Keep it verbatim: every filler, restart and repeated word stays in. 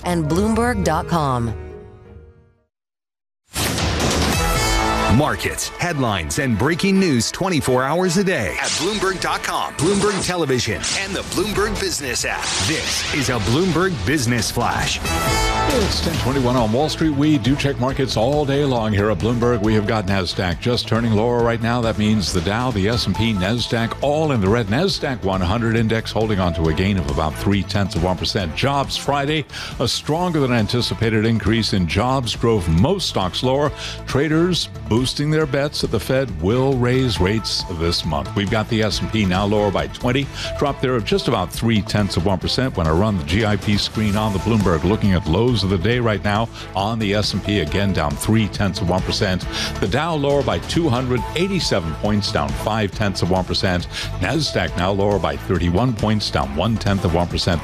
and Bloomberg dot com. Markets, headlines, and breaking news twenty-four hours a day at Bloomberg dot com, Bloomberg Television, and the Bloomberg Business app. This is a Bloomberg Business Flash. It's ten twenty-one on Wall Street. We do check markets all day long here at Bloomberg. We have got NASDAQ just turning lower right now. That means the Dow, the S and P, NASDAQ, all in the red. NASDAQ one hundred index holding on to a gain of about three-tenths of one percent. Jobs Friday, a stronger than anticipated increase in jobs drove most stocks lower. Traders boosting their bets that the Fed will raise rates this month. We've got the S and P now lower by twenty, drop there of just about three-tenths of one percent. When I run the G I P screen on the Bloomberg, looking at lows of the day right now on the S and P, again down three-tenths of one percent. The Dow lower by two hundred eighty-seven points, down five-tenths of one percent. NASDAQ now lower by thirty-one points, down one-tenth of one percent.